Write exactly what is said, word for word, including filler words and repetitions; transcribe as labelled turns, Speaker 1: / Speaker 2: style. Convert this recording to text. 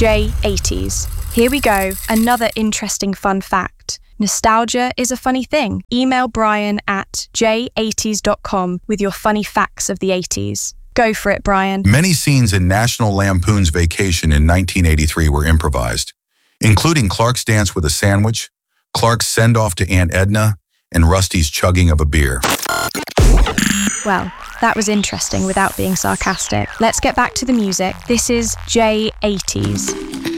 Speaker 1: J eighties. Here we go, another interesting fun fact. Nostalgia is a funny thing. Email Brian at j eighties dot com with your funny facts of the eighties. Go for it, Brian.
Speaker 2: Many scenes in National Lampoon's Vacation in nineteen eighty-three were improvised, including Clark's dance with a sandwich, Clark's send-off to Aunt Edna, and Rusty's chugging of a beer.
Speaker 1: Well, that was interesting without being sarcastic. Let's get back to the music. This is J eighties.